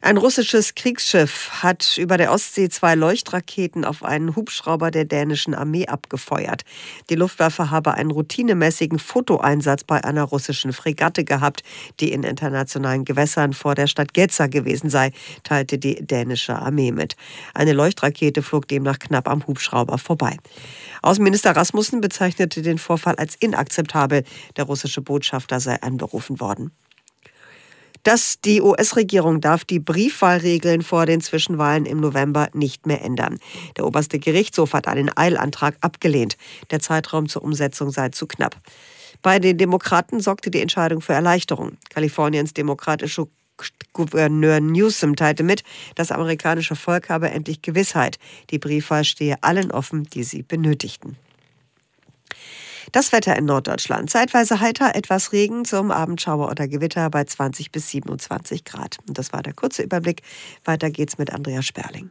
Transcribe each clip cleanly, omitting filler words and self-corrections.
Ein russisches Kriegsschiff hat über der Ostsee 2 Leuchtraketen auf einen Hubschrauber der dänischen Armee abgefeuert. Die Luftwaffe habe einen routinemäßigen Fotoeinsatz bei einer russischen Fregatte gehabt, die in internationalen Gewässern vor der Stadt Geza gewesen sei, teilte die dänische Armee mit. Eine Leuchtrakete flog demnach knapp am Hubschrauber vorbei. Außenminister Rasmussen bezeichnete den Vorfall als inakzeptabel. Der russische Botschafter sei anberufen worden. Die US-Regierung darf die Briefwahlregeln vor den Zwischenwahlen im November nicht mehr ändern. Der oberste Gerichtshof hat einen Eilantrag abgelehnt. Der Zeitraum zur Umsetzung sei zu knapp. Bei den Demokraten sorgte die Entscheidung für Erleichterung. Kaliforniens demokratische Gouverneur Newsom teilte mit, das amerikanische Volk habe endlich Gewissheit. Die Briefwahl stehe allen offen, die sie benötigten. Das Wetter in Norddeutschland. Zeitweise heiter, etwas Regen, zum Abendschauer oder Gewitter bei 20 bis 27 Grad. Und das war der kurze Überblick. Weiter geht's mit Andrea Sperling.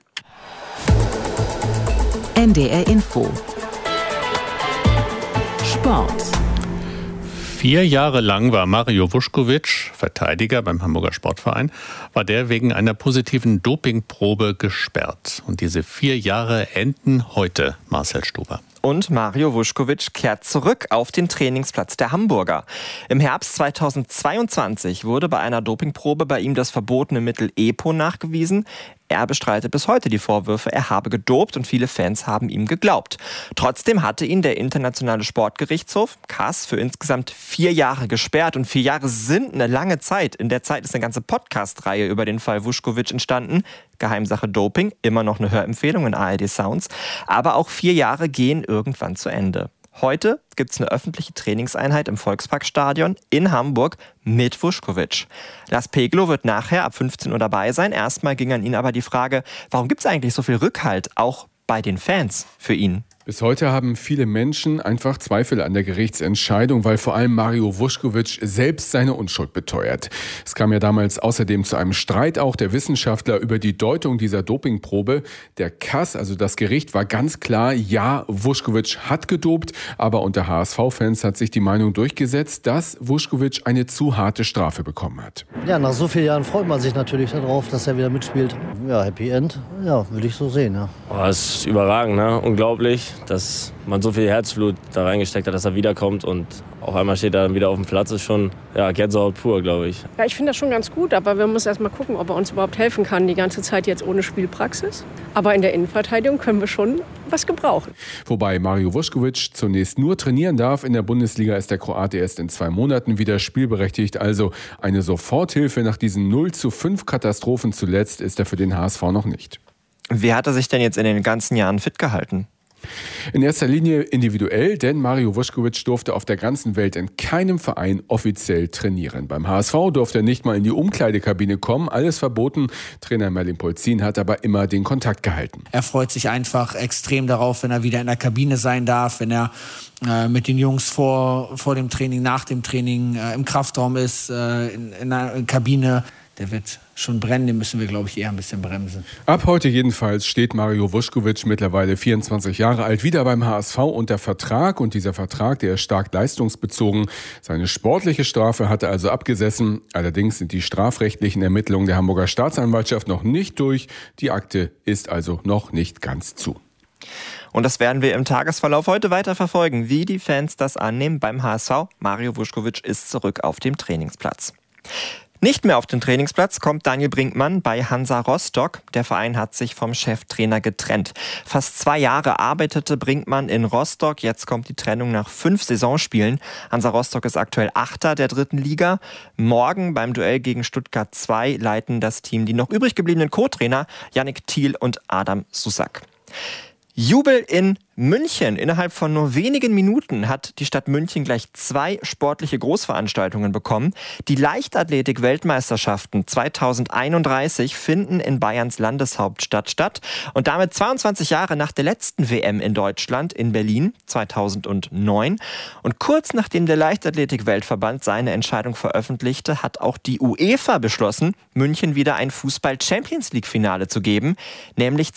NDR Info. Sport. 4 Jahre lang war Mario Vuskovic, Verteidiger beim Hamburger Sportverein, war der wegen einer positiven Dopingprobe gesperrt. Und diese 4 Jahre enden heute, Marcel Stuber. Und Mario Vuskovic kehrt zurück auf den Trainingsplatz der Hamburger. Im Herbst 2022 wurde bei einer Dopingprobe bei ihm das verbotene Mittel EPO nachgewiesen. Er bestreitet bis heute die Vorwürfe, er habe gedopt und viele Fans haben ihm geglaubt. Trotzdem hatte ihn der Internationale Sportgerichtshof, CAS, für insgesamt 4 Jahre gesperrt. Und 4 Jahre sind eine lange Zeit. In der Zeit ist eine ganze Podcast-Reihe über den Fall Vuskovic entstanden. Geheimsache Doping, immer noch eine Hörempfehlung in ARD Sounds. Aber auch 4 Jahre gehen irgendwann zu Ende. Heute gibt es eine öffentliche Trainingseinheit im Volksparkstadion in Hamburg mit Vuskovic. Lars Peglo wird nachher ab 15 Uhr dabei sein. Erstmal ging an ihn aber die Frage, warum gibt es eigentlich so viel Rückhalt, auch bei den Fans, für ihn? Bis heute haben viele Menschen einfach Zweifel an der Gerichtsentscheidung, weil vor allem Mario Vuskovic selbst seine Unschuld beteuert. Es kam ja damals außerdem zu einem Streit auch der Wissenschaftler über die Deutung dieser Dopingprobe. Der CAS, also das Gericht, war ganz klar, ja, Vuskovic hat gedopt, aber unter HSV-Fans hat sich die Meinung durchgesetzt, dass Vuskovic eine zu harte Strafe bekommen hat. Ja, nach so vielen Jahren freut man sich natürlich darauf, dass er wieder mitspielt. Ja, Happy End, ja, würde ich so sehen, ja. Das ist überragend, ne? Unglaublich, dass man so viel Herzblut da reingesteckt hat, dass er wiederkommt und auf einmal steht er dann wieder auf dem Platz. Ist schon Gänsehaut pur, glaube ich. Ja, ich finde das schon ganz gut, aber wir müssen erst mal gucken, ob er uns überhaupt helfen kann, die ganze Zeit jetzt ohne Spielpraxis. Aber in der Innenverteidigung können wir schon was gebrauchen. Wobei Mario Vuskovic zunächst nur trainieren darf. In der Bundesliga ist der Kroate erst in 2 Monaten wieder spielberechtigt. Also eine Soforthilfe nach diesen 0:5 Katastrophen zuletzt ist er für den HSV noch nicht. Wie hat er sich denn jetzt in den ganzen Jahren fit gehalten? In erster Linie individuell, denn Mario Vuskovic durfte auf der ganzen Welt in keinem Verein offiziell trainieren. Beim HSV durfte er nicht mal in die Umkleidekabine kommen, alles verboten. Trainer Merlin Polzin hat aber immer den Kontakt gehalten. Er freut sich einfach extrem darauf, wenn er wieder in der Kabine sein darf, wenn er mit den Jungs vor dem Training, nach dem Training im Kraftraum ist, in der Kabine. Der wird schon brennen, den müssen wir, glaube ich, eher ein bisschen bremsen. Ab heute jedenfalls steht Mario Vuskovic, mittlerweile 24 Jahre alt, wieder beim HSV unter Vertrag. Und dieser Vertrag, der ist stark leistungsbezogen. Seine sportliche Strafe hat er also abgesessen. Allerdings sind die strafrechtlichen Ermittlungen der Hamburger Staatsanwaltschaft noch nicht durch. Die Akte ist also noch nicht ganz zu. Und das werden wir im Tagesverlauf heute weiter verfolgen, wie die Fans das annehmen beim HSV. Mario Vuskovic ist zurück auf dem Trainingsplatz. Nicht mehr auf den Trainingsplatz kommt Daniel Brinkmann bei Hansa Rostock. Der Verein hat sich vom Cheftrainer getrennt. Fast 2 Jahre arbeitete Brinkmann in Rostock. Jetzt kommt die Trennung nach 5 Saisonspielen. Hansa Rostock ist aktuell 8. der 3. Liga. Morgen beim Duell gegen Stuttgart 2 leiten das Team die noch übrig gebliebenen Co-Trainer Yannick Thiel und Adam Susak. Jubel in München. Innerhalb von nur wenigen Minuten hat die Stadt München gleich 2 sportliche Großveranstaltungen bekommen. Die Leichtathletik-Weltmeisterschaften 2031 finden in Bayerns Landeshauptstadt statt. Und damit 22 Jahre nach der letzten WM in Deutschland in Berlin 2009. Und kurz nachdem der Leichtathletik-Weltverband seine Entscheidung veröffentlichte, hat auch die UEFA beschlossen, München wieder ein Fußball-Champions-League-Finale zu geben, nämlich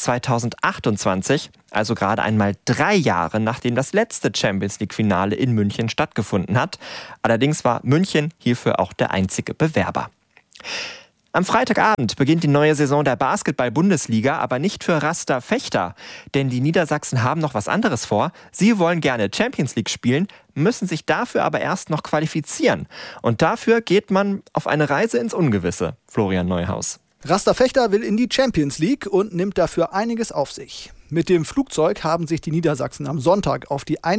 2028. Also gerade einmal 3 Jahre, nachdem das letzte Champions-League-Finale in München stattgefunden hat. Allerdings war München hierfür auch der einzige Bewerber. Am Freitagabend beginnt die neue Saison der Basketball-Bundesliga, aber nicht für Rasta Vechta. Denn die Niedersachsen haben noch was anderes vor. Sie wollen gerne Champions League spielen, müssen sich dafür aber erst noch qualifizieren. Und dafür geht man auf eine Reise ins Ungewisse. Florian Neuhaus. Rasta Vechta will in die Champions League und nimmt dafür einiges auf sich. Mit dem Flugzeug haben sich die Niedersachsen am Sonntag auf die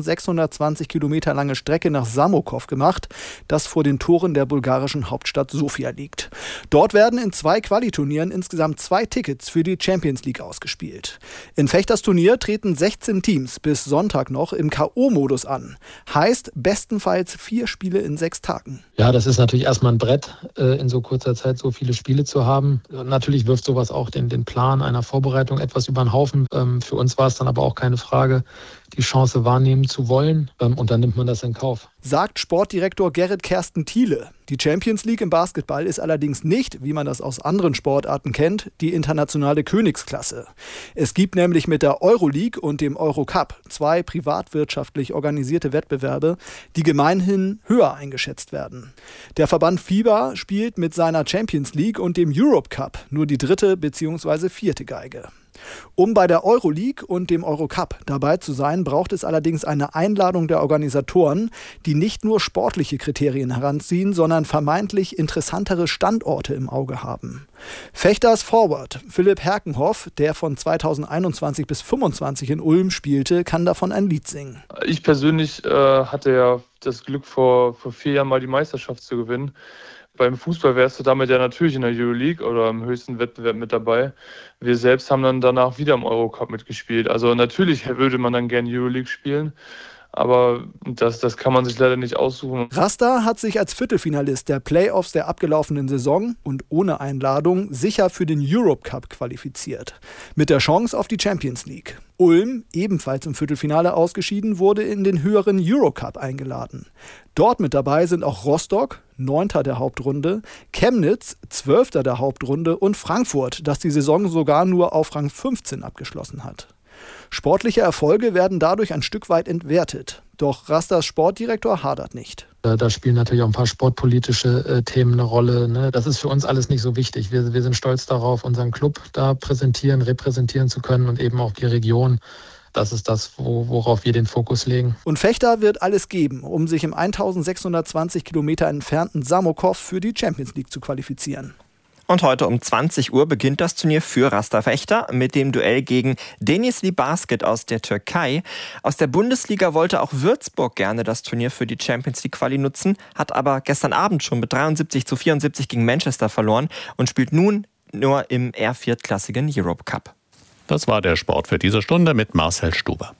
1620 Kilometer lange Strecke nach Samokov gemacht, das vor den Toren der bulgarischen Hauptstadt Sofia liegt. Dort werden in 2 Qualiturnieren insgesamt 2 Tickets für die Champions League ausgespielt. In Vechtas Turnier treten 16 Teams bis Sonntag noch im K.O.-Modus an. Heißt bestenfalls 4 Spiele in 6 Tagen. Ja, das ist natürlich erstmal ein Brett, in so kurzer Zeit so viele Spiele zu haben. Natürlich wirft sowas auch den Plan einer Vorbereitung etwas über den Haufen. Für uns war es dann aber auch keine Frage, die Chance wahrnehmen zu wollen. Und dann nimmt man das in Kauf. Sagt Sportdirektor Gerrit Kersten Thiele. Die Champions League im Basketball ist allerdings nicht, wie man das aus anderen Sportarten kennt, die internationale Königsklasse. Es gibt nämlich mit der Euroleague und dem Eurocup 2 privatwirtschaftlich organisierte Wettbewerbe, die gemeinhin höher eingeschätzt werden. Der Verband FIBA spielt mit seiner Champions League und dem Europe Cup nur die 3. bzw. 4. Geige. Um bei der Euroleague und dem Eurocup dabei zu sein, braucht es allerdings eine Einladung der Organisatoren, die nicht nur sportliche Kriterien heranziehen, sondern vermeintlich interessantere Standorte im Auge haben. Vechtas Forward Philipp Herkenhoff, der von 2021 bis 2025 in Ulm spielte, kann davon ein Lied singen. Ich persönlich hatte ja das Glück, vor 4 Jahren mal die Meisterschaft zu gewinnen. Beim Fußball wärst du damit ja natürlich in der Euroleague oder im höchsten Wettbewerb mit dabei. Wir selbst haben dann danach wieder im Eurocup mitgespielt. Also natürlich würde man dann gerne Euroleague spielen, aber das kann man sich leider nicht aussuchen. Rasta hat sich als Viertelfinalist der Playoffs der abgelaufenen Saison und ohne Einladung sicher für den Europe Cup qualifiziert. Mit der Chance auf die Champions League. Ulm, ebenfalls im Viertelfinale ausgeschieden, wurde in den höheren Eurocup eingeladen. Dort mit dabei sind auch Rostock, 9. der Hauptrunde, Chemnitz, 12. der Hauptrunde und Frankfurt, das die Saison sogar nur auf Rang 15 abgeschlossen hat. Sportliche Erfolge werden dadurch ein Stück weit entwertet. Doch Rastas Sportdirektor hadert nicht. Da spielen natürlich auch ein paar sportpolitische Themen eine Rolle. Ne? Das ist für uns alles nicht so wichtig. Wir sind stolz darauf, unseren Club da repräsentieren zu können und eben auch die Region. Das ist das, worauf wir den Fokus legen. Und Vechta wird alles geben, um sich im 1620 Kilometer entfernten Samokov für die Champions League zu qualifizieren. Und heute um 20 Uhr beginnt das Turnier für Rasta Vechta mit dem Duell gegen Denizli Basket aus der Türkei. Aus der Bundesliga wollte auch Würzburg gerne das Turnier für die Champions League Quali nutzen, hat aber gestern Abend schon mit 73-74 gegen Manchester verloren und spielt nun nur im eher viertklassigen Europe Cup. Das war der Sport für diese Stunde mit Marcel Stuber.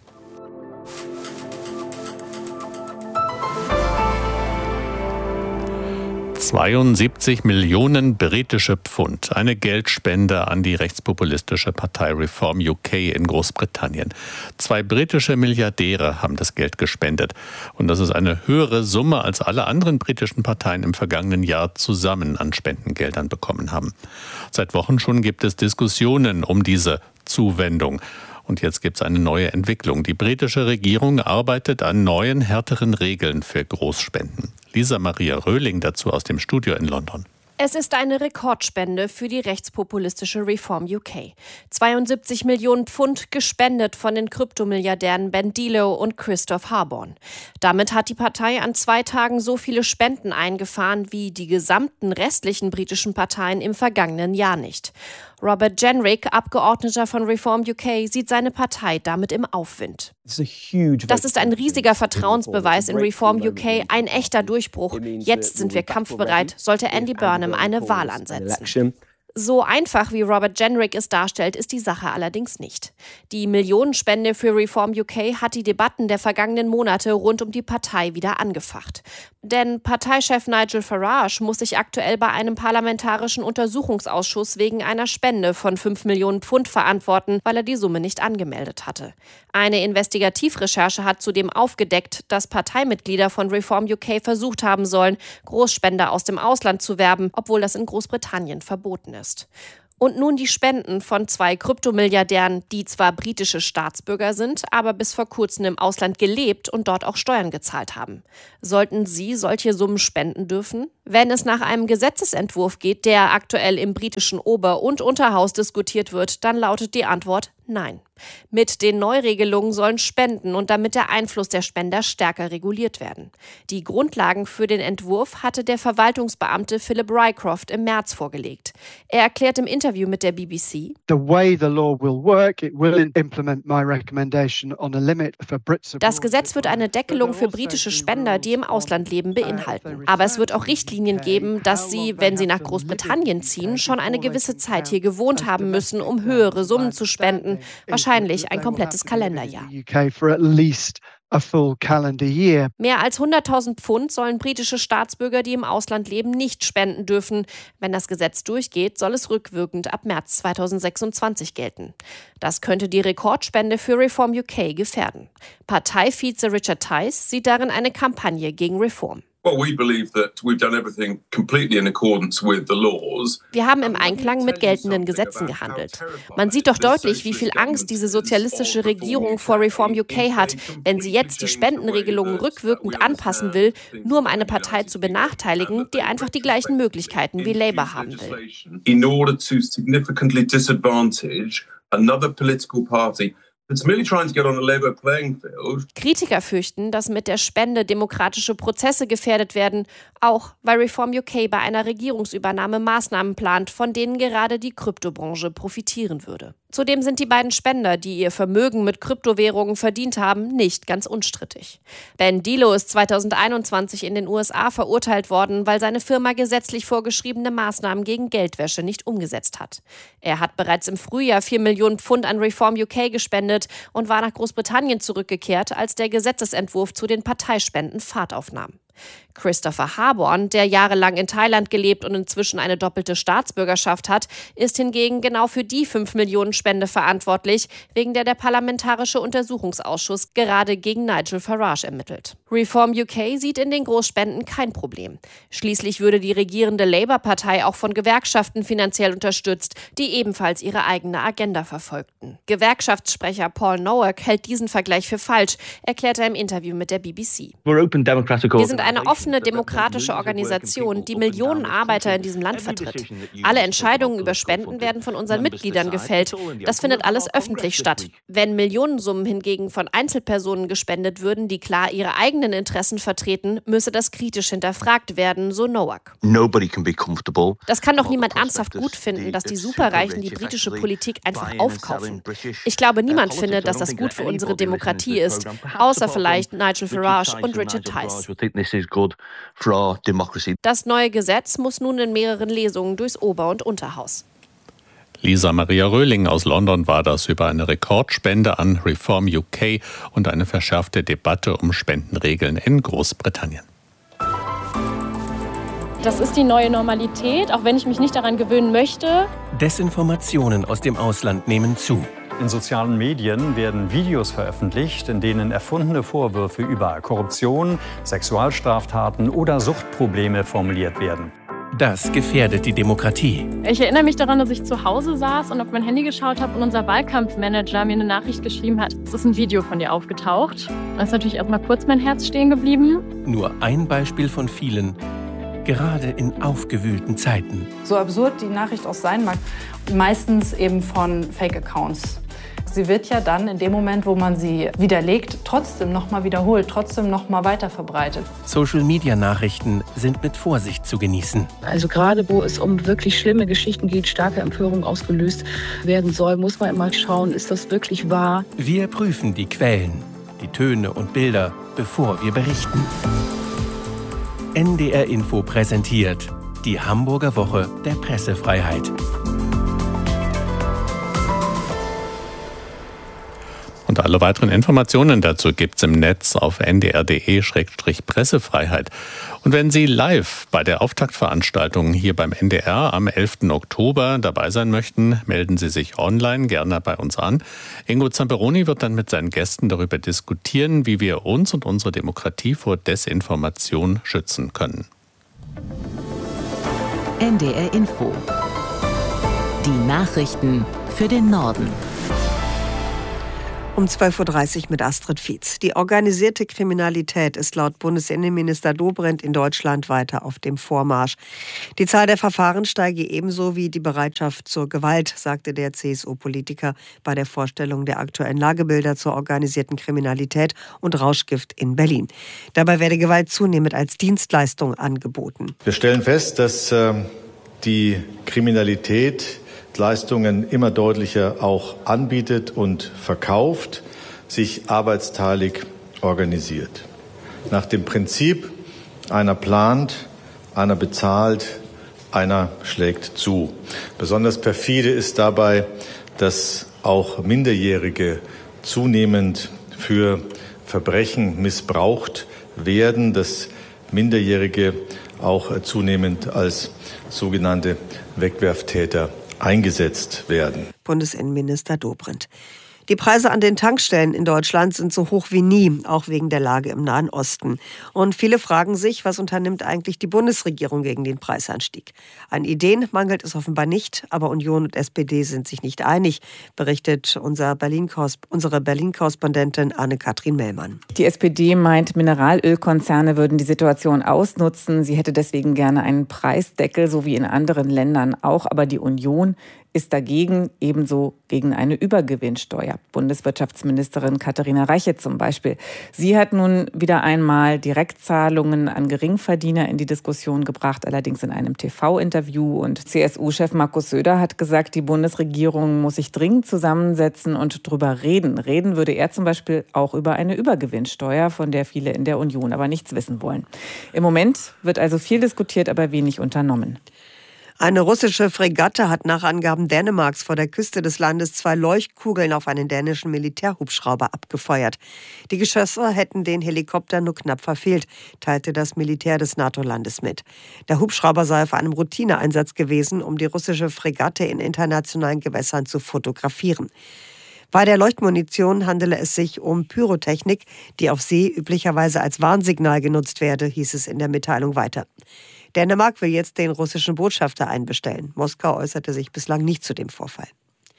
$72 Millionen britische Pfund, eine Geldspende an die rechtspopulistische Partei Reform UK in Großbritannien. 2 britische Milliardäre haben das Geld gespendet. Und das ist eine höhere Summe, als alle anderen britischen Parteien im vergangenen Jahr zusammen an Spendengeldern bekommen haben. Seit Wochen schon gibt es Diskussionen um diese Zuwendung. Und jetzt gibt es eine neue Entwicklung. Die britische Regierung arbeitet an neuen, härteren Regeln für Großspenden. Lisa Maria Röhling dazu aus dem Studio in London. Es ist eine Rekordspende für die rechtspopulistische Reform UK. 72 Millionen Pfund gespendet von den Kryptomilliardären Ben Dilo und Christoph Harborn. Damit hat die Partei an 2 Tagen so viele Spenden eingefahren wie die gesamten restlichen britischen Parteien im vergangenen Jahr nicht. Robert Jenrick, Abgeordneter von Reform UK, sieht seine Partei damit im Aufwind. Das ist ein riesiger Vertrauensbeweis in Reform UK, ein echter Durchbruch. Jetzt sind wir kampfbereit, sollte Andy Burnham eine Wahl ansetzen. So einfach, wie Robert Jenrick es darstellt, ist die Sache allerdings nicht. Die Millionenspende für Reform UK hat die Debatten der vergangenen Monate rund um die Partei wieder angefacht. Denn Parteichef Nigel Farage muss sich aktuell bei einem parlamentarischen Untersuchungsausschuss wegen einer Spende von 5 Millionen Pfund verantworten, weil er die Summe nicht angemeldet hatte. Eine Investigativrecherche hat zudem aufgedeckt, dass Parteimitglieder von Reform UK versucht haben sollen, Großspender aus dem Ausland zu werben, obwohl das in Großbritannien verboten ist. Und nun die Spenden von 2 Kryptomilliardären, die zwar britische Staatsbürger sind, aber bis vor kurzem im Ausland gelebt und dort auch Steuern gezahlt haben. Sollten sie solche Summen spenden dürfen? Wenn es nach einem Gesetzesentwurf geht, der aktuell im britischen Ober- und Unterhaus diskutiert wird, dann lautet die Antwort nein. Mit den Neuregelungen sollen Spenden und damit der Einfluss der Spender stärker reguliert werden. Die Grundlagen für den Entwurf hatte der Verwaltungsbeamte Philip Rycroft im März vorgelegt. Er erklärt im Interview mit der BBC: Das Gesetz wird eine Deckelung für britische Spender, die im Ausland leben, beinhalten. Aber es wird auch Richtlinien geben, dass sie, wenn sie nach Großbritannien ziehen, schon eine gewisse Zeit hier gewohnt haben müssen, um höhere Summen zu spenden. Wahrscheinlich ein komplettes Kalenderjahr. Mehr als 100.000 Pfund sollen britische Staatsbürger, die im Ausland leben, nicht spenden dürfen. Wenn das Gesetz durchgeht, soll es rückwirkend ab März 2026 gelten. Das könnte die Rekordspende für Reform UK gefährden. Parteivize Richard Tice sieht darin eine Kampagne gegen Reform. Wir haben im Einklang mit geltenden Gesetzen gehandelt. Man sieht doch deutlich, wie viel Angst diese sozialistische Regierung vor Reform UK hat, wenn sie jetzt die Spendenregelungen rückwirkend anpassen will, nur um eine Partei zu benachteiligen, die einfach die gleichen Möglichkeiten wie Labour haben will. Kritiker fürchten, dass mit der Spende demokratische Prozesse gefährdet werden, auch weil Reform UK bei einer Regierungsübernahme Maßnahmen plant, von denen gerade die Kryptobranche profitieren würde. Zudem sind die beiden Spender, die ihr Vermögen mit Kryptowährungen verdient haben, nicht ganz unstrittig. Ben Dilo ist 2021 in den USA verurteilt worden, weil seine Firma gesetzlich vorgeschriebene Maßnahmen gegen Geldwäsche nicht umgesetzt hat. Er hat bereits im Frühjahr 4 Millionen Pfund an Reform UK gespendet und war nach Großbritannien zurückgekehrt, als der Gesetzesentwurf zu den Parteispenden Fahrt aufnahm. Christopher Harborn, der jahrelang in Thailand gelebt und inzwischen eine doppelte Staatsbürgerschaft hat, ist hingegen genau für die 5 Millionen Spende verantwortlich, wegen der Parlamentarische Untersuchungsausschuss gerade gegen Nigel Farage ermittelt. Reform UK sieht in den Großspenden kein Problem. Schließlich würde die regierende Labour-Partei auch von Gewerkschaften finanziell unterstützt, die ebenfalls ihre eigene Agenda verfolgten. Gewerkschaftssprecher Paul Nowak hält diesen Vergleich für falsch, erklärt er im Interview mit der BBC. Wir sind eine offene demokratische Organisation, die Millionen Arbeiter in diesem Land vertritt. Alle Entscheidungen über Spenden werden von unseren Mitgliedern gefällt. Das findet alles öffentlich statt. Wenn Millionensummen hingegen von Einzelpersonen gespendet würden, die klar ihre eigenen Interessen vertreten, müsse das kritisch hinterfragt werden, so Nowak. Das kann doch niemand ernsthaft gut finden, dass die Superreichen die britische Politik einfach aufkaufen. Ich glaube, niemand findet, dass das gut für unsere Demokratie ist, außer vielleicht Nigel Farage und Richard Tice. Das neue Gesetz muss nun in mehreren Lesungen durchs Ober- und Unterhaus. Lisa Maria Röhling aus London war das über eine Rekordspende an Reform UK und eine verschärfte Debatte um Spendenregeln in Großbritannien. Das ist die neue Normalität, auch wenn ich mich nicht daran gewöhnen möchte. Desinformationen aus dem Ausland nehmen zu. In sozialen Medien werden Videos veröffentlicht, in denen erfundene Vorwürfe über Korruption, Sexualstraftaten oder Suchtprobleme formuliert werden. Das gefährdet die Demokratie. Ich erinnere mich daran, dass ich zu Hause saß und auf mein Handy geschaut habe und unser Wahlkampfmanager mir eine Nachricht geschrieben hat. Es ist ein Video von dir aufgetaucht. Da ist natürlich erstmal kurz mein Herz stehen geblieben. Nur ein Beispiel von vielen, gerade in aufgewühlten Zeiten. So absurd die Nachricht auch sein mag, meistens eben von Fake-Accounts. Sie wird ja dann in dem Moment, wo man sie widerlegt, trotzdem nochmal wiederholt, trotzdem nochmal weiterverbreitet. Social-Media-Nachrichten sind mit Vorsicht zu genießen. Also gerade wo es um wirklich schlimme Geschichten geht, starke Empörung ausgelöst werden soll, muss man immer schauen, ist das wirklich wahr? Wir prüfen die Quellen, die Töne und Bilder, bevor wir berichten. NDR Info präsentiert die Hamburger Woche der Pressefreiheit. Und alle weiteren Informationen dazu gibt's im Netz auf ndr.de/pressefreiheit. Und wenn Sie live bei der Auftaktveranstaltung hier beim NDR am 11. Oktober dabei sein möchten, melden Sie sich online gerne bei uns an. Ingo Zamperoni wird dann mit seinen Gästen darüber diskutieren, wie wir uns und unsere Demokratie vor Desinformation schützen können. NDR Info. Die Nachrichten für den Norden. Um 12.30 Uhr mit Astrid Fietz. Die organisierte Kriminalität ist laut Bundesinnenminister Dobrindt in Deutschland weiter auf dem Vormarsch. Die Zahl der Verfahren steige ebenso wie die Bereitschaft zur Gewalt, sagte der CSU-Politiker bei der Vorstellung der aktuellen Lagebilder zur organisierten Kriminalität und Rauschgift in Berlin. Dabei werde Gewalt zunehmend als Dienstleistung angeboten. Wir stellen fest, dass die Kriminalität Leistungen immer deutlicher auch anbietet und verkauft, sich arbeitsteilig organisiert. Nach dem Prinzip, einer plant, einer bezahlt, einer schlägt zu. Besonders perfide ist dabei, dass auch Minderjährige zunehmend für Verbrechen missbraucht werden, dass Minderjährige auch zunehmend als sogenannte Wegwerftäter eingesetzt werden. Bundesinnenminister Dobrindt. Die Preise an den Tankstellen in Deutschland sind so hoch wie nie, auch wegen der Lage im Nahen Osten. Und viele fragen sich, was unternimmt eigentlich die Bundesregierung gegen den Preisanstieg? An Ideen mangelt es offenbar nicht, aber Union und SPD sind sich nicht einig, berichtet unsere Berlin-Korrespondentin Anne-Kathrin Mellmann. Die SPD meint, Mineralölkonzerne würden die Situation ausnutzen. Sie hätte deswegen gerne einen Preisdeckel, so wie in anderen Ländern auch. Aber die Union ist dagegen, ebenso gegen eine Übergewinnsteuer. Bundeswirtschaftsministerin Katharina Reiche zum Beispiel. Sie hat nun wieder einmal Direktzahlungen an Geringverdiener in die Diskussion gebracht, allerdings in einem TV-Interview. Und CSU-Chef Markus Söder hat gesagt, die Bundesregierung muss sich dringend zusammensetzen und drüber reden. Reden würde er zum Beispiel auch über eine Übergewinnsteuer, von der viele in der Union aber nichts wissen wollen. Im Moment wird also viel diskutiert, aber wenig unternommen. Eine russische Fregatte hat nach Angaben Dänemarks vor der Küste des Landes 2 Leuchtkugeln auf einen dänischen Militärhubschrauber abgefeuert. Die Geschosse hätten den Helikopter nur knapp verfehlt, teilte das Militär des NATO-Landes mit. Der Hubschrauber sei auf einem Routineeinsatz gewesen, um die russische Fregatte in internationalen Gewässern zu fotografieren. Bei der Leuchtmunition handele es sich um Pyrotechnik, die auf See üblicherweise als Warnsignal genutzt werde, hieß es in der Mitteilung weiter. Dänemark will jetzt den russischen Botschafter einbestellen. Moskau äußerte sich bislang nicht zu dem Vorfall.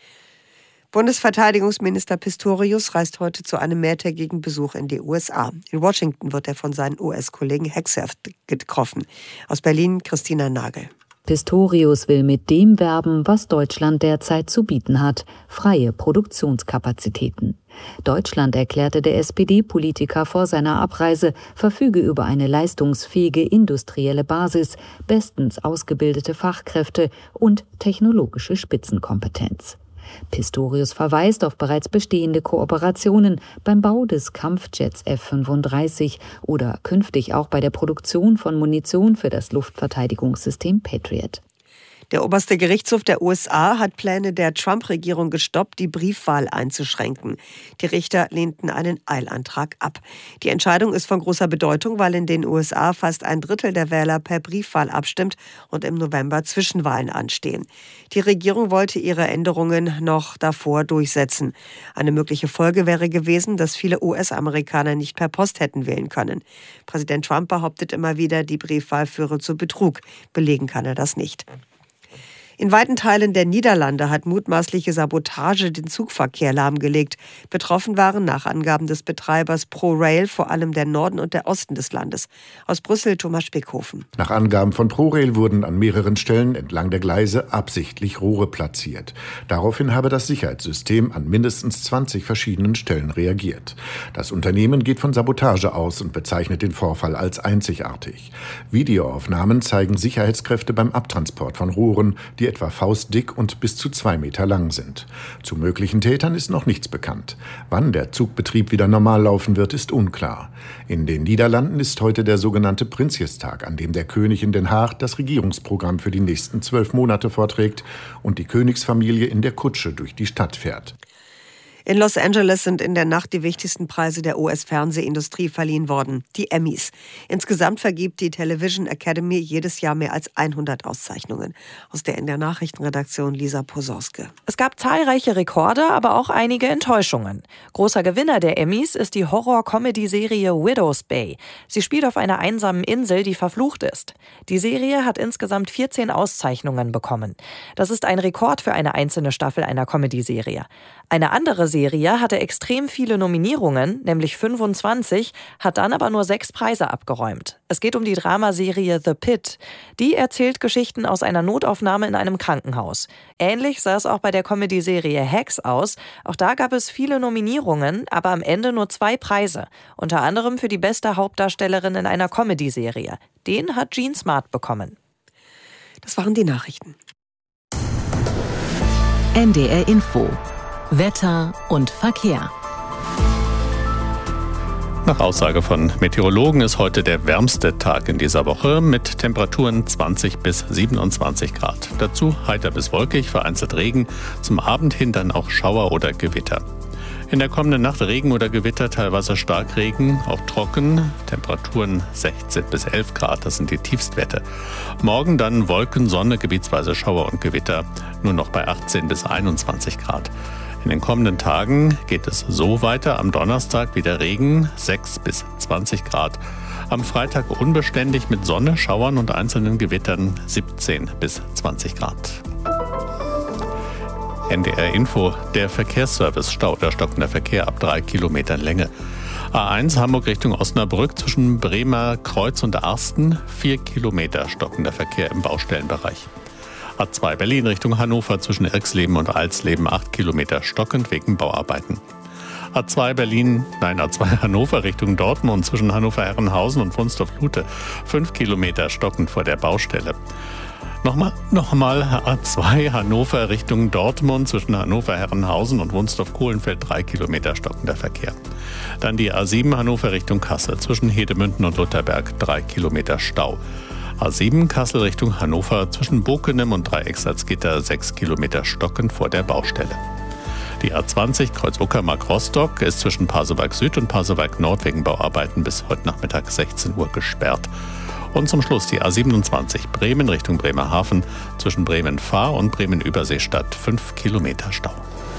Bundesverteidigungsminister Pistorius reist heute zu einem mehrtägigen Besuch in die USA. In Washington wird er von seinen US-Kollegen Hegseth getroffen. Aus Berlin Christina Nagel. Pistorius will mit dem werben, was Deutschland derzeit zu bieten hat: freie Produktionskapazitäten. Deutschland, erklärte der SPD-Politiker vor seiner Abreise, verfüge über eine leistungsfähige industrielle Basis, bestens ausgebildete Fachkräfte und technologische Spitzenkompetenz. Pistorius verweist auf bereits bestehende Kooperationen beim Bau des Kampfjets F-35 oder künftig auch bei der Produktion von Munition für das Luftverteidigungssystem Patriot. Der oberste Gerichtshof der USA hat Pläne der Trump-Regierung gestoppt, die Briefwahl einzuschränken. Die Richter lehnten einen Eilantrag ab. Die Entscheidung ist von großer Bedeutung, weil in den USA fast 1/3 der Wähler per Briefwahl abstimmt und im November Zwischenwahlen anstehen. Die Regierung wollte ihre Änderungen noch davor durchsetzen. Eine mögliche Folge wäre gewesen, dass viele US-Amerikaner nicht per Post hätten wählen können. Präsident Trump behauptet immer wieder, die Briefwahl führe zu Betrug. Belegen kann er das nicht. In weiten Teilen der Niederlande hat mutmaßliche Sabotage den Zugverkehr lahmgelegt. Betroffen waren nach Angaben des Betreibers ProRail vor allem der Norden und der Osten des Landes. Aus Brüssel Thomas Spickhofen. Nach Angaben von ProRail wurden an mehreren Stellen entlang der Gleise absichtlich Rohre platziert. Daraufhin habe das Sicherheitssystem an mindestens 20 verschiedenen Stellen reagiert. Das Unternehmen geht von Sabotage aus und bezeichnet den Vorfall als einzigartig. Videoaufnahmen zeigen Sicherheitskräfte beim Abtransport von Rohren, die etwa faustdick und bis zu 2 Meter lang sind. Zu möglichen Tätern ist noch nichts bekannt. Wann der Zugbetrieb wieder normal laufen wird, ist unklar. In den Niederlanden ist heute der sogenannte Prinsjestag, an dem der König in Den Haag das Regierungsprogramm für die nächsten 12 Monate vorträgt und die Königsfamilie in der Kutsche durch die Stadt fährt. In Los Angeles sind in der Nacht die wichtigsten Preise der US-Fernsehindustrie verliehen worden, die Emmys. Insgesamt vergibt die Television Academy jedes Jahr mehr als 100 Auszeichnungen. Aus der NDR Nachrichtenredaktion Lisa Posorske. Es gab zahlreiche Rekorde, aber auch einige Enttäuschungen. Großer Gewinner der Emmys ist die Horror-Comedy-Serie Widow's Bay. Sie spielt auf einer einsamen Insel, die verflucht ist. Die Serie hat insgesamt 14 Auszeichnungen bekommen. Das ist ein Rekord für eine einzelne Staffel einer Comedy-Serie. Eine andere Serie hatte extrem viele Nominierungen, nämlich 25, hat dann aber nur 6 Preise abgeräumt. Es geht um die Dramaserie The Pit. Die erzählt Geschichten aus einer Notaufnahme in einem Krankenhaus. Ähnlich sah es auch bei der Comedy-Serie Hacks aus. Auch da gab es viele Nominierungen, aber am Ende nur 2 Preise. Unter anderem für die beste Hauptdarstellerin in einer Comedy-Serie. Den hat Jean Smart bekommen. Das waren die Nachrichten. NDR Info. Wetter und Verkehr. Nach Aussage von Meteorologen ist heute der wärmste Tag in dieser Woche mit Temperaturen 20 bis 27 Grad. Dazu heiter bis wolkig, vereinzelt Regen, zum Abend hin dann auch Schauer oder Gewitter. In der kommenden Nacht Regen oder Gewitter, teilweise Starkregen, auch trocken, Temperaturen 16 bis 11 Grad, das sind die Tiefstwerte. Morgen dann Wolken, Sonne, gebietsweise Schauer und Gewitter, nur noch bei 18 bis 21 Grad. In den kommenden Tagen geht es so weiter. Am Donnerstag wieder Regen, 6 bis 20 Grad. Am Freitag unbeständig mit Sonne, Schauern und einzelnen Gewittern, 17 bis 20 Grad. NDR Info, der Verkehrsservice, Stau oder stockender Verkehr ab 3 Kilometern Länge. A1 Hamburg Richtung Osnabrück zwischen Bremer Kreuz und Arsten, 4 Kilometer stockender Verkehr im Baustellenbereich. A2 Berlin Richtung Hannover zwischen Irxleben und Alsleben 8 Kilometer stockend wegen Bauarbeiten. A2 Hannover Richtung Dortmund zwischen Hannover-Herrenhausen und Wunstorf-Lute 5 Kilometer stockend vor der Baustelle. Nochmal A2 Hannover Richtung Dortmund zwischen Hannover-Herrenhausen und Wunstorf-Kohlenfeld 3 Kilometer stockender Verkehr. Dann die A7 Hannover Richtung Kassel zwischen Hedemünden und Lutherberg 3 Kilometer Stau. A7 Kassel Richtung Hannover zwischen Bokenem und Dreiecksalzgitter 6 Kilometer stockend vor der Baustelle. Die A20 Kreuz Uckermark-Rostock ist zwischen Pasewalk Süd und Pasewalk Nord wegen Bauarbeiten bis heute Nachmittag 16 Uhr gesperrt. Und zum Schluss die A27 Bremen Richtung Bremerhaven zwischen Bremen-Fahr und Bremen-Überseestadt 5 Kilometer Stau.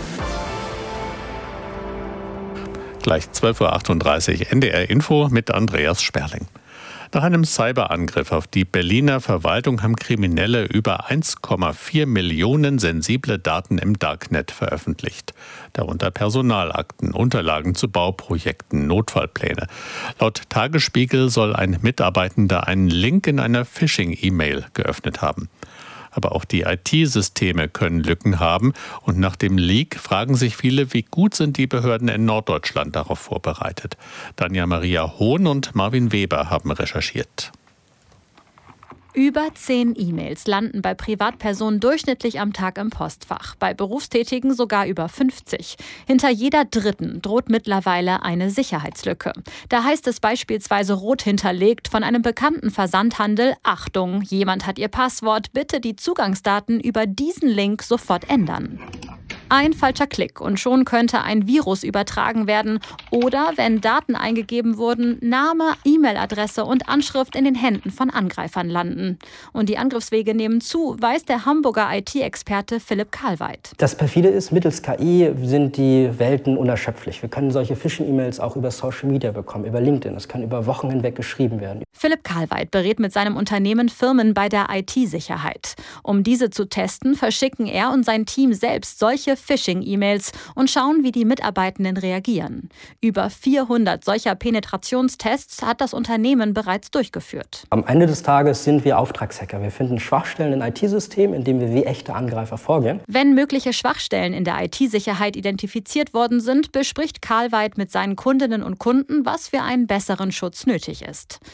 Gleich 12.38 Uhr NDR Info mit Andreas Sperling. Nach einem Cyberangriff auf die Berliner Verwaltung haben Kriminelle über 1,4 Millionen sensible Daten im Darknet veröffentlicht. Darunter Personalakten, Unterlagen zu Bauprojekten, Notfallpläne. Laut Tagesspiegel soll ein Mitarbeitender einen Link in einer Phishing-E-Mail geöffnet haben. Aber auch die IT-Systeme können Lücken haben. Und nach dem Leak fragen sich viele, wie gut sind die Behörden in Norddeutschland darauf vorbereitet. Danja Maria Hohn und Marvin Weber haben recherchiert. Über 10 E-Mails landen bei Privatpersonen durchschnittlich am Tag im Postfach, bei Berufstätigen sogar über 50. Hinter jeder dritten droht mittlerweile eine Sicherheitslücke. Da heißt es beispielsweise rot hinterlegt von einem bekannten Versandhandel: Achtung, jemand hat ihr Passwort, bitte die Zugangsdaten über diesen Link sofort ändern. Ein falscher Klick und schon könnte ein Virus übertragen werden oder, wenn Daten eingegeben wurden, Name, E-Mail-Adresse und Anschrift in den Händen von Angreifern landen. Und die Angriffswege nehmen zu, weiß der Hamburger IT-Experte Philipp Karlweit. Das perfide ist, mittels KI sind die Welten unerschöpflich. Wir können solche Phishing-E-Mails auch über Social Media bekommen, über LinkedIn. Das kann über Wochen hinweg geschrieben werden. Philipp Karlweit berät mit seinem Unternehmen Firmen bei der IT-Sicherheit. Um diese zu testen, verschicken er und sein Team selbst solche Phishing-E-Mails und schauen, wie die Mitarbeitenden reagieren. Über 400 solcher Penetrationstests hat das Unternehmen bereits durchgeführt. Am Ende des Tages sind wir Auftragshacker. Wir finden Schwachstellen in IT-Systemen, in denen wir wie echte Angreifer vorgehen. Wenn mögliche Schwachstellen in der IT-Sicherheit identifiziert worden sind, bespricht Karlweit mit seinen Kundinnen und Kunden, was für einen besseren Schutz nötig ist.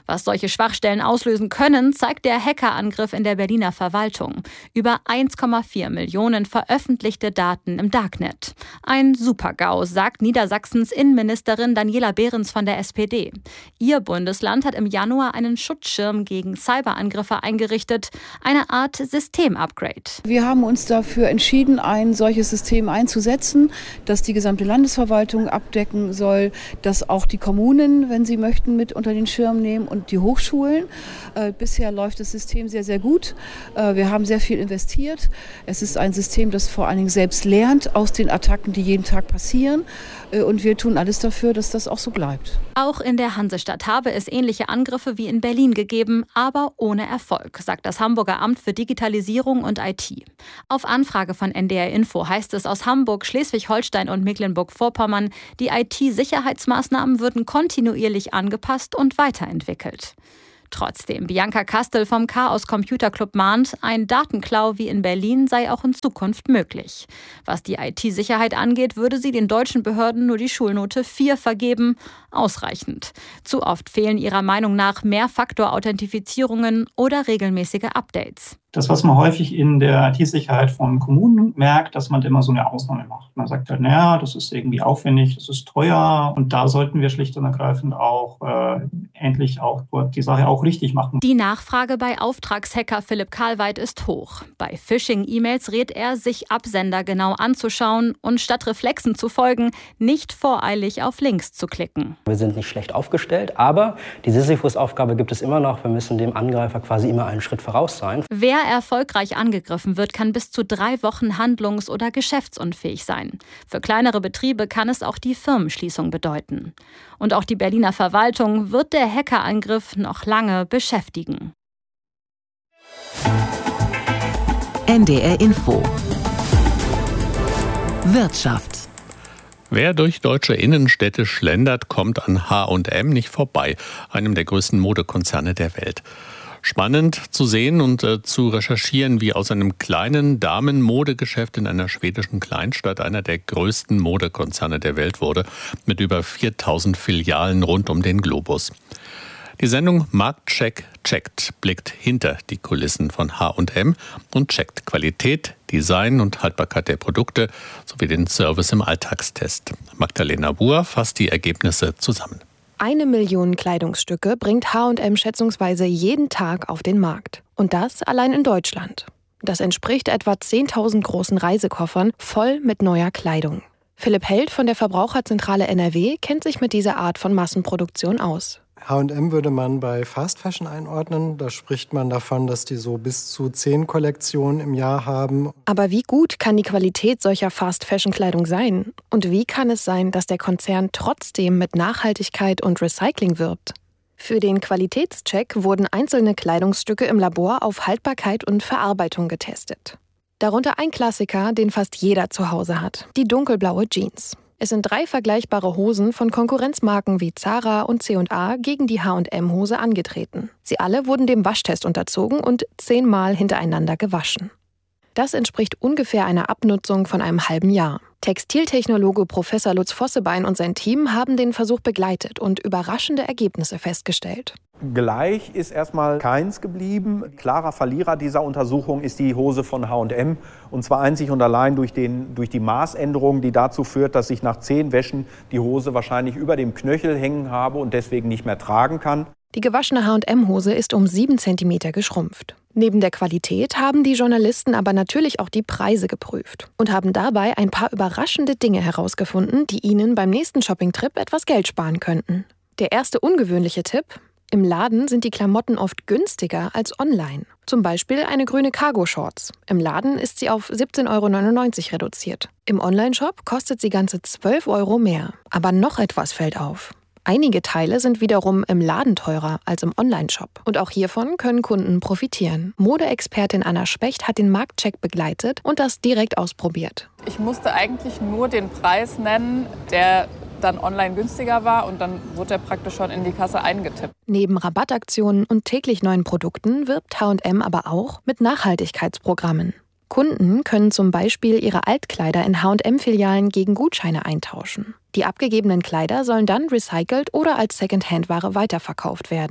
Was solche Schwachstellen auslösen können, zeigt der Hackerangriff in der Berliner Verwaltung. Über 1,4 Millionen veröffentlichte Daten im Darknet. Ein Super-GAU, sagt Niedersachsens Innenministerin Daniela Behrens von der SPD. Ihr Bundesland hat im Januar einen Schutzschirm gegen Cyberangriffe eingerichtet, eine Art System-Upgrade. Wir haben uns dafür entschieden, ein solches System einzusetzen, das die gesamte Landesverwaltung abdecken soll, dass auch die Kommunen, wenn sie möchten, mit unter den Schirm nehmen und die Hochschulen. Bisher läuft das System sehr, sehr gut. Wir haben sehr viel investiert. Es ist ein System, das vor allen Dingen selbst lernt aus den Attacken, die jeden Tag passieren. Und wir tun alles dafür, dass das auch so bleibt. Auch in der Hansestadt habe es ähnliche Angriffe wie in Berlin gegeben, aber ohne Erfolg, sagt das Hamburger Amt für Digitalisierung und IT. Auf Anfrage von NDR Info heißt es aus Hamburg, Schleswig-Holstein und Mecklenburg-Vorpommern, die IT-Sicherheitsmaßnahmen würden kontinuierlich angepasst und weiterentwickelt. Trotzdem, Bianca Kastel vom Chaos Computer Club mahnt, ein Datenklau wie in Berlin sei auch in Zukunft möglich. Was die IT-Sicherheit angeht, würde sie den deutschen Behörden nur die Schulnote 4 vergeben. Ausreichend. Zu oft fehlen ihrer Meinung nach Mehrfaktor-Authentifizierungen oder regelmäßige Updates. Das, was man häufig in der IT-Sicherheit von Kommunen merkt, dass man immer so eine Ausnahme macht. Man sagt halt, naja, das ist irgendwie aufwendig, das ist teuer und da sollten wir schlicht und ergreifend auch endlich auch dort die Sache auch richtig machen. Die Nachfrage bei Auftragshacker Philipp Karlweit ist hoch. Bei Phishing-E-Mails rät er, sich Absender genau anzuschauen und statt Reflexen zu folgen, nicht voreilig auf Links zu klicken. Wir sind nicht schlecht aufgestellt, aber die Sisyphus-Aufgabe gibt es immer noch. Wir müssen dem Angreifer quasi immer einen Schritt voraus sein. Wer erfolgreich angegriffen wird, kann bis zu 3 Wochen handlungs- oder geschäftsunfähig sein. Für kleinere Betriebe kann es auch die Firmenschließung bedeuten. Und auch die Berliner Verwaltung wird der Hackerangriff noch lange beschäftigen. NDR Info. Wirtschaft. Wer durch deutsche Innenstädte schlendert, kommt an H&M nicht vorbei, einem der größten Modekonzerne der Welt. Spannend zu sehen und zu recherchieren, wie aus einem kleinen Damenmodegeschäft in einer schwedischen Kleinstadt einer der größten Modekonzerne der Welt wurde, mit über 4000 Filialen rund um den Globus. Die Sendung Marktcheck checkt blickt hinter die Kulissen von H&M und checkt Qualität, Design und Haltbarkeit der Produkte sowie den Service im Alltagstest. Magdalena Buhr fasst die Ergebnisse zusammen. 1 Million Kleidungsstücke bringt H&M schätzungsweise jeden Tag auf den Markt. Und das allein in Deutschland. Das entspricht etwa 10.000 großen Reisekoffern voll mit neuer Kleidung. Philipp Held von der Verbraucherzentrale NRW kennt sich mit dieser Art von Massenproduktion aus. H&M würde man bei Fast Fashion einordnen. Da spricht man davon, dass die so bis zu 10 Kollektionen im Jahr haben. Aber wie gut kann die Qualität solcher Fast-Fashion-Kleidung sein? Und wie kann es sein, dass der Konzern trotzdem mit Nachhaltigkeit und Recycling wirbt? Für den Qualitätscheck wurden einzelne Kleidungsstücke im Labor auf Haltbarkeit und Verarbeitung getestet. Darunter ein Klassiker, den fast jeder zu Hause hat: die dunkelblaue Jeans. Es sind 3 vergleichbare Hosen von Konkurrenzmarken wie Zara und C&A gegen die H&M-Hose angetreten. Sie alle wurden dem Waschtest unterzogen und 10-mal hintereinander gewaschen. Das entspricht ungefähr einer Abnutzung von einem halben Jahr. Textiltechnologe Professor Lutz Vossebein und sein Team haben den Versuch begleitet und überraschende Ergebnisse festgestellt. Gleich ist erstmal keins geblieben. Klarer Verlierer dieser Untersuchung ist die Hose von H&M. Und zwar einzig und allein durch die Maßänderung, die dazu führt, dass ich nach 10 Wäschen die Hose wahrscheinlich über dem Knöchel hängen habe und deswegen nicht mehr tragen kann. Die gewaschene H&M-Hose ist um 7 cm geschrumpft. Neben der Qualität haben die Journalisten aber natürlich auch die Preise geprüft und haben dabei ein paar überraschende Dinge herausgefunden, die ihnen beim nächsten Shoppingtrip etwas Geld sparen könnten. Der erste ungewöhnliche Tipp: Im Laden sind die Klamotten oft günstiger als online. Zum Beispiel eine grüne Cargo-Shorts. Im Laden ist sie auf 17,99 € reduziert. Im Onlineshop kostet sie ganze 12 € mehr. Aber noch etwas fällt auf: Einige Teile sind wiederum im Laden teurer als im Onlineshop. Und auch hiervon können Kunden profitieren. Modeexpertin Anna Specht hat den Marktcheck begleitet und das direkt ausprobiert. Ich musste eigentlich nur den Preis nennen, der dann online günstiger war, und dann wurde er praktisch schon in die Kasse eingetippt. Neben Rabattaktionen und täglich neuen Produkten wirbt H&M aber auch mit Nachhaltigkeitsprogrammen. Kunden können zum Beispiel ihre Altkleider in H&M-Filialen gegen Gutscheine eintauschen. Die abgegebenen Kleider sollen dann recycelt oder als Secondhand-Ware weiterverkauft werden.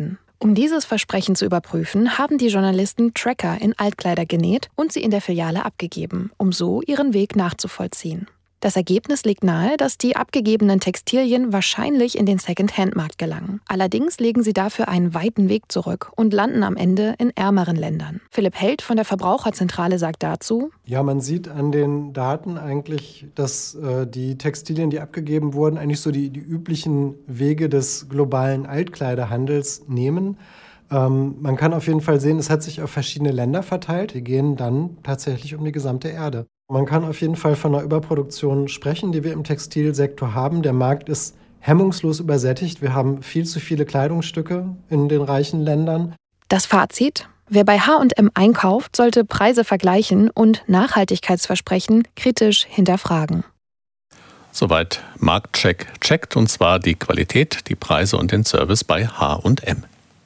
Um dieses Versprechen zu überprüfen, haben die Journalisten Tracker in Altkleider genäht und sie in der Filiale abgegeben, um so ihren Weg nachzuvollziehen. Das Ergebnis legt nahe, dass die abgegebenen Textilien wahrscheinlich in den Second-Hand-Markt gelangen. Allerdings legen sie dafür einen weiten Weg zurück und landen am Ende in ärmeren Ländern. Philipp Held von der Verbraucherzentrale sagt dazu: Ja, man sieht an den Daten eigentlich, dass die Textilien, die abgegeben wurden, eigentlich so die üblichen Wege des globalen Altkleiderhandels nehmen. Man kann auf jeden Fall sehen, es hat sich auf verschiedene Länder verteilt. Die gehen dann tatsächlich um die gesamte Erde. Man kann auf jeden Fall von einer Überproduktion sprechen, die wir im Textilsektor haben. Der Markt ist hemmungslos übersättigt. Wir haben viel zu viele Kleidungsstücke in den reichen Ländern. Das Fazit: Wer bei H&M einkauft, sollte Preise vergleichen und Nachhaltigkeitsversprechen kritisch hinterfragen. Soweit Marktcheck checkt, und zwar die Qualität, die Preise und den Service bei H&M.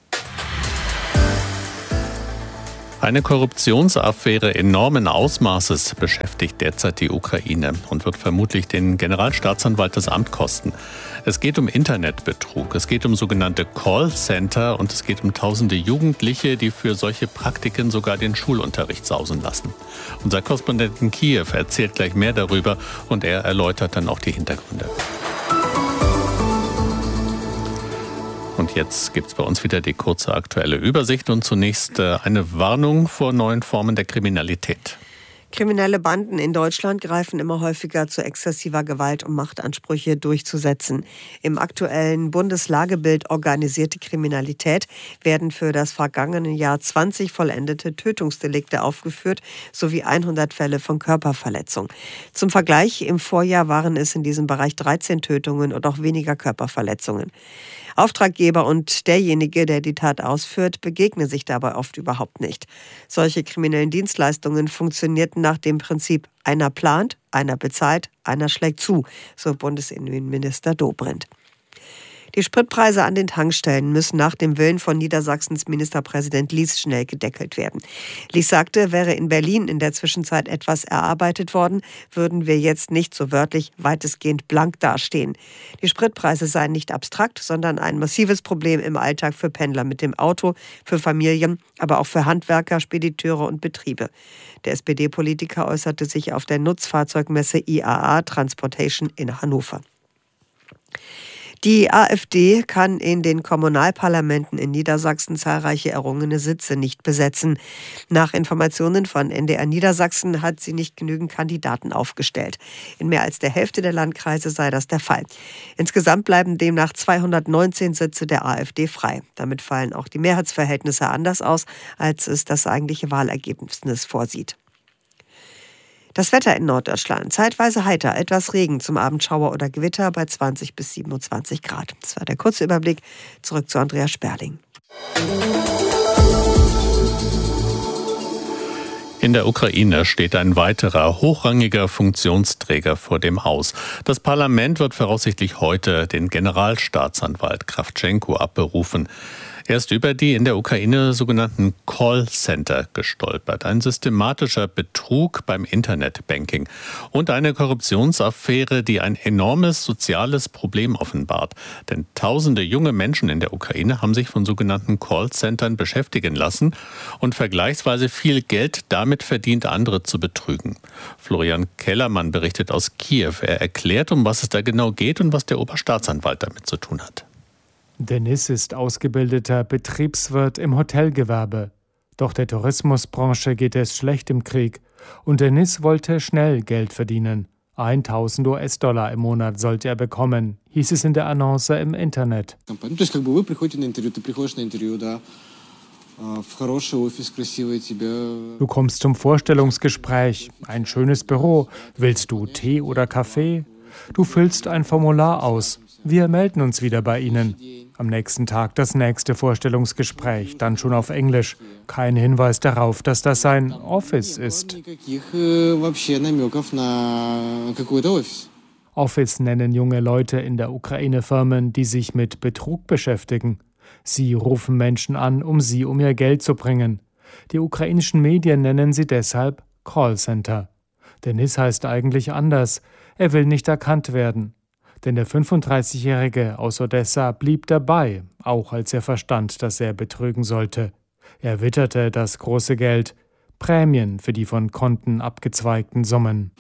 Eine Korruptionsaffäre enormen Ausmaßes beschäftigt derzeit die Ukraine und wird vermutlich den Generalstaatsanwalt das Amt kosten. Es geht um Internetbetrug, es geht um sogenannte Callcenter und es geht um tausende Jugendliche, die für solche Praktiken sogar den Schulunterricht sausen lassen. Unser Korrespondent in Kiew erzählt gleich mehr darüber und er erläutert dann auch die Hintergründe. Und jetzt gibt es bei uns wieder die kurze aktuelle Übersicht und zunächst eine Warnung vor neuen Formen der Kriminalität. Kriminelle Banden in Deutschland greifen immer häufiger zu exzessiver Gewalt, um Machtansprüche durchzusetzen. Im aktuellen Bundeslagebild Organisierte Kriminalität werden für das vergangene Jahr 20 vollendete Tötungsdelikte aufgeführt, sowie 100 Fälle von Körperverletzung. Zum Vergleich, im Vorjahr waren es in diesem Bereich 13 Tötungen und auch weniger Körperverletzungen. Auftraggeber und derjenige, der die Tat ausführt, begegnen sich dabei oft überhaupt nicht. Solche kriminellen Dienstleistungen funktionierten nach dem Prinzip: einer plant, einer bezahlt, einer schlägt zu, so Bundesinnenminister Dobrindt. Die Spritpreise an den Tankstellen müssen nach dem Willen von Niedersachsens Ministerpräsident Lies schnell gedeckelt werden. Lies sagte, wäre in Berlin in der Zwischenzeit etwas erarbeitet worden, würden wir jetzt nicht so wörtlich weitestgehend blank dastehen. Die Spritpreise seien nicht abstrakt, sondern ein massives Problem im Alltag für Pendler mit dem Auto, für Familien, aber auch für Handwerker, Spediteure und Betriebe. Der SPD-Politiker äußerte sich auf der Nutzfahrzeugmesse IAA Transportation in Hannover. Die AfD kann in den Kommunalparlamenten in Niedersachsen zahlreiche errungene Sitze nicht besetzen. Nach Informationen von NDR Niedersachsen hat sie nicht genügend Kandidaten aufgestellt. In mehr als der Hälfte der Landkreise sei das der Fall. Insgesamt bleiben demnach 219 Sitze der AfD frei. Damit fallen auch die Mehrheitsverhältnisse anders aus, als es das eigentliche Wahlergebnis vorsieht. Das Wetter in Norddeutschland: zeitweise heiter, etwas Regen, zum Abend Schauer oder Gewitter bei 20 bis 27 Grad. Das war der kurze Überblick. Zurück zu Andreas Sperling. In der Ukraine steht ein weiterer hochrangiger Funktionsträger vor dem Haus. Das Parlament wird voraussichtlich heute den Generalstaatsanwalt Krawtschenko abberufen. Er ist über die in der Ukraine sogenannten Callcenter gestolpert. Ein systematischer Betrug beim Internetbanking und eine Korruptionsaffäre, die ein enormes soziales Problem offenbart. Denn tausende junge Menschen in der Ukraine haben sich von sogenannten Callcentern beschäftigen lassen und vergleichsweise viel Geld damit verdient, andere zu betrügen. Florian Kellermann berichtet aus Kiew. Er erklärt, um was es da genau geht und was der Oberstaatsanwalt damit zu tun hat. Denis ist ausgebildeter Betriebswirt im Hotelgewerbe. Doch der Tourismusbranche geht es schlecht im Krieg. Und Denis wollte schnell Geld verdienen. 1.000 US-Dollar im Monat sollte er bekommen, hieß es in der Annonce im Internet. Du kommst zum Vorstellungsgespräch, ein schönes Büro. Willst du Tee oder Kaffee? Du füllst ein Formular aus. Wir melden uns wieder bei Ihnen. Am nächsten Tag das nächste Vorstellungsgespräch, dann schon auf Englisch. Kein Hinweis darauf, dass das ein Office ist. Office nennen junge Leute in der Ukraine Firmen, die sich mit Betrug beschäftigen. Sie rufen Menschen an, um sie um ihr Geld zu bringen. Die ukrainischen Medien nennen sie deshalb Callcenter. Denis heißt eigentlich anders. Er will nicht erkannt werden. Denn der 35-Jährige aus Odessa blieb dabei, auch als er verstand, dass er betrügen sollte. Er witterte das große Geld, Prämien für die von Konten abgezweigten Summen.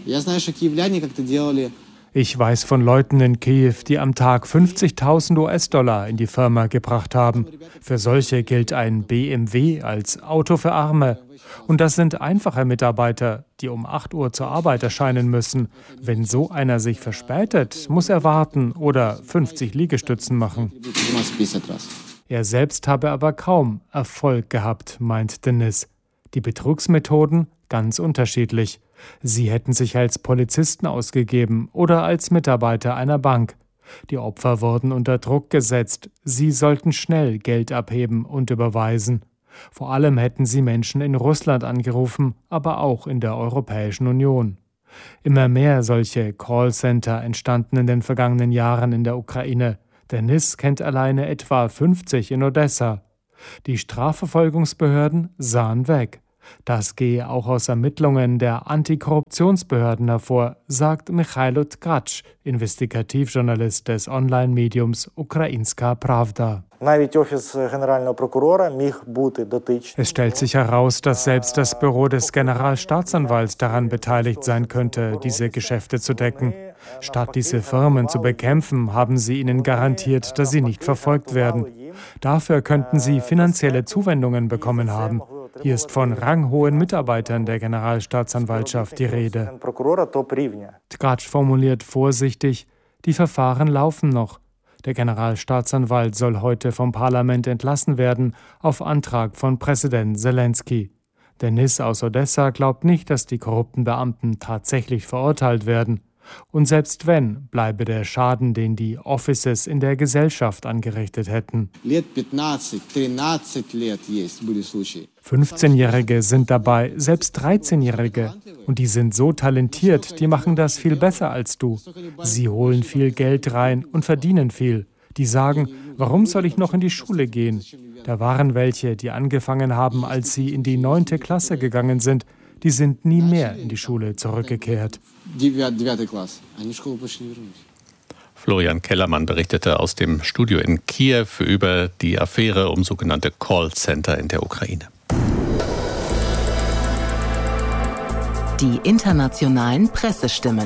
Ich weiß von Leuten in Kiew, die am Tag 50.000 US-Dollar in die Firma gebracht haben. Für solche gilt ein BMW als Auto für Arme. Und das sind einfache Mitarbeiter, die um 8 Uhr zur Arbeit erscheinen müssen. Wenn so einer sich verspätet, muss er warten oder 50 Liegestützen machen. Er selbst habe aber kaum Erfolg gehabt, meint Denis. Die Betrugsmethoden ganz unterschiedlich. Sie hätten sich als Polizisten ausgegeben oder als Mitarbeiter einer Bank. Die Opfer wurden unter Druck gesetzt. Sie sollten schnell Geld abheben und überweisen. Vor allem hätten sie Menschen in Russland angerufen, aber auch in der Europäischen Union. Immer mehr solche Callcenter entstanden in den vergangenen Jahren in der Ukraine. Denis kennt alleine etwa 50 in Odessa. Die Strafverfolgungsbehörden sahen weg. Das gehe auch aus Ermittlungen der Antikorruptionsbehörden hervor, sagt Michailo Tkacz, Investigativjournalist des Online-Mediums Ukrainska Pravda. Es stellt sich heraus, dass selbst das Büro des Generalstaatsanwalts daran beteiligt sein könnte, diese Geschäfte zu decken. Statt diese Firmen zu bekämpfen, haben sie ihnen garantiert, dass sie nicht verfolgt werden. Dafür könnten sie finanzielle Zuwendungen bekommen haben. Hier ist von ranghohen Mitarbeitern der Generalstaatsanwaltschaft die Rede. Tkacz formuliert vorsichtig, die Verfahren laufen noch. Der Generalstaatsanwalt soll heute vom Parlament entlassen werden, auf Antrag von Präsident Selenskyj. Denis aus Odessa glaubt nicht, dass die korrupten Beamten tatsächlich verurteilt werden. Und selbst wenn, bleibe der Schaden, den die Offices in der Gesellschaft angerichtet hätten. 15-Jährige sind dabei, selbst 13-Jährige. Und die sind so talentiert, die machen das viel besser als du. Sie holen viel Geld rein und verdienen viel. Die sagen, warum soll ich noch in die Schule gehen? Da waren welche, die angefangen haben, als sie in die 9. Klasse gegangen sind. Die sind nie mehr in die Schule zurückgekehrt. Florian Kellermann berichtete aus dem Studio in Kiew über die Affäre um sogenannte Callcenter in der Ukraine. Die internationalen Pressestimmen.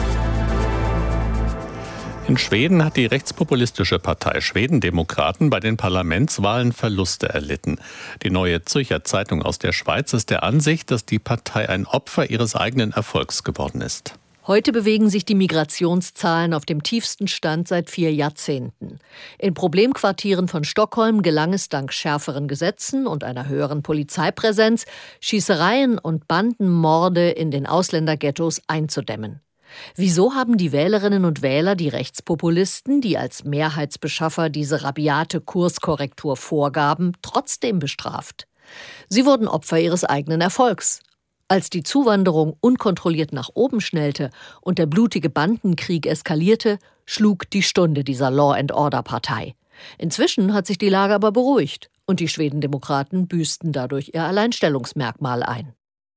In Schweden hat die rechtspopulistische Partei Schwedendemokraten bei den Parlamentswahlen Verluste erlitten. Die Neue Zürcher Zeitung aus der Schweiz ist der Ansicht, dass die Partei ein Opfer ihres eigenen Erfolgs geworden ist. Heute bewegen sich die Migrationszahlen auf dem tiefsten Stand seit 4 Jahrzehnten. In Problemquartieren von Stockholm gelang es dank schärferen Gesetzen und einer höheren Polizeipräsenz, Schießereien und Bandenmorde in den Ausländerghettos einzudämmen. Wieso haben die Wählerinnen und Wähler die Rechtspopulisten, die als Mehrheitsbeschaffer diese rabiate Kurskorrektur vorgaben, trotzdem bestraft? Sie wurden Opfer ihres eigenen Erfolgs. Als die Zuwanderung unkontrolliert nach oben schnellte und der blutige Bandenkrieg eskalierte, schlug die Stunde dieser Law-and-Order-Partei. Inzwischen hat sich die Lage aber beruhigt und die Schwedendemokraten büßten dadurch ihr Alleinstellungsmerkmal ein.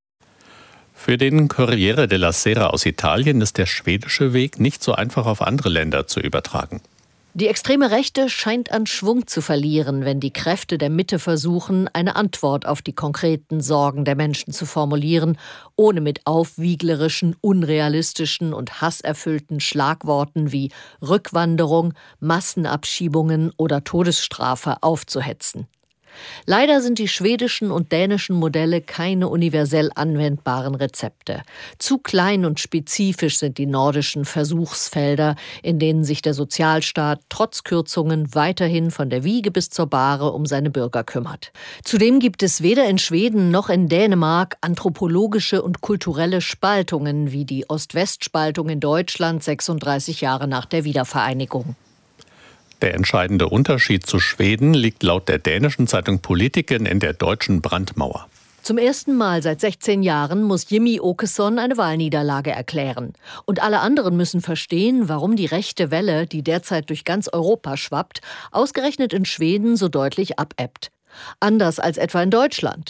Für den Corriere della Sera aus Italien ist der schwedische Weg nicht so einfach auf andere Länder zu übertragen. Die extreme Rechte scheint an Schwung zu verlieren, wenn die Kräfte der Mitte versuchen, eine Antwort auf die konkreten Sorgen der Menschen zu formulieren, ohne mit aufwieglerischen, unrealistischen und hasserfüllten Schlagworten wie Rückwanderung, Massenabschiebungen oder Todesstrafe aufzuhetzen. Leider sind die schwedischen und dänischen Modelle keine universell anwendbaren Rezepte. Zu klein und spezifisch sind die nordischen Versuchsfelder, in denen sich der Sozialstaat trotz Kürzungen weiterhin von der Wiege bis zur Bahre um seine Bürger kümmert. Zudem gibt es weder in Schweden noch in Dänemark anthropologische und kulturelle Spaltungen wie die Ost-West-Spaltung in Deutschland 36 Jahre nach der Wiedervereinigung. Der entscheidende Unterschied zu Schweden liegt laut der dänischen Zeitung Politiken in der deutschen Brandmauer. Zum ersten Mal seit 16 Jahren muss Jimmy Åkesson eine Wahlniederlage erklären. Und alle anderen müssen verstehen, warum die rechte Welle, die derzeit durch ganz Europa schwappt, ausgerechnet in Schweden so deutlich abebbt. Anders als etwa in Deutschland.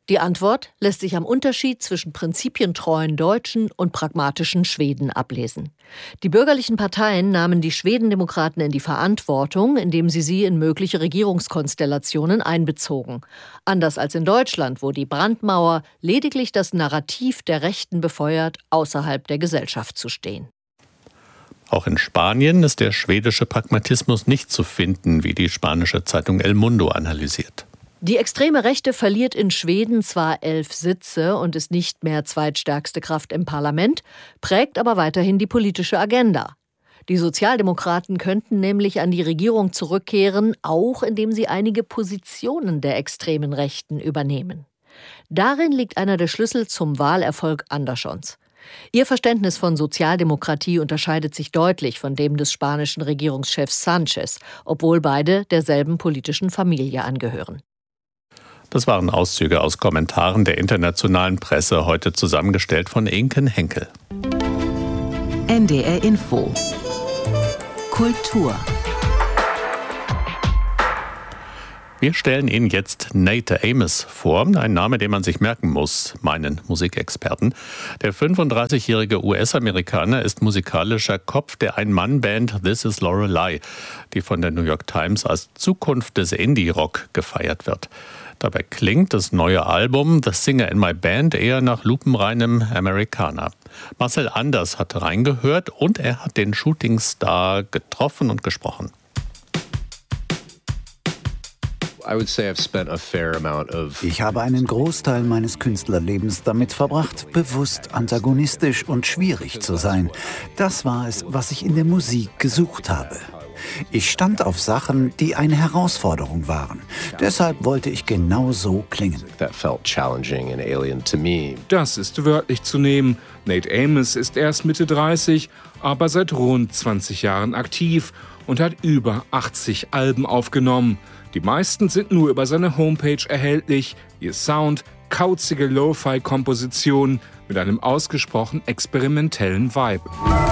Die Antwort lässt sich am Unterschied zwischen prinzipientreuen Deutschen und pragmatischen Schweden ablesen. Die bürgerlichen Parteien nahmen die Schwedendemokraten in die Verantwortung, indem sie in mögliche Regierungskonstellationen einbezogen. Anders als in Deutschland, wo die Brandmauer lediglich das Narrativ der Rechten befeuert, außerhalb der Gesellschaft zu stehen. Auch in Spanien ist der schwedische Pragmatismus nicht zu finden, wie die spanische Zeitung El Mundo analysiert. Die extreme Rechte verliert in Schweden zwar 11 Sitze und ist nicht mehr zweitstärkste Kraft im Parlament, prägt aber weiterhin die politische Agenda. Die Sozialdemokraten könnten nämlich an die Regierung zurückkehren, auch indem sie einige Positionen der extremen Rechten übernehmen. Darin liegt einer der Schlüssel zum Wahlerfolg Anderssons. Ihr Verständnis von Sozialdemokratie unterscheidet sich deutlich von dem des spanischen Regierungschefs Sánchez, obwohl beide derselben politischen Familie angehören. Das waren Auszüge aus Kommentaren der internationalen Presse, heute zusammengestellt von Inken Henkel. NDR Info. Kultur. Wir stellen Ihnen jetzt Nate Amos vor, ein Name, den man sich merken muss, meinen Musikexperten. Der 35-jährige US-Amerikaner ist musikalischer Kopf der Ein-Mann-Band This Is Lorelei, die von der New York Times als Zukunft des Indie-Rock gefeiert wird. Dabei klingt das neue Album The Singer in My Band eher nach lupenreinem Amerikaner. Marcel Anders hat reingehört und er hat den Shootingstar getroffen und gesprochen. Ich habe einen Großteil meines Künstlerlebens damit verbracht, bewusst antagonistisch und schwierig zu sein. Das war es, was ich in der Musik gesucht habe. Ich stand auf Sachen, die eine Herausforderung waren. Deshalb wollte ich genau so klingen. Das ist wörtlich zu nehmen. Nate Amos ist erst Mitte 30, aber seit rund 20 Jahren aktiv und hat über 80 Alben aufgenommen. Die meisten sind nur über seine Homepage erhältlich. Ihr Sound, kauzige Lo-Fi-Kompositionen mit einem ausgesprochen experimentellen Vibe.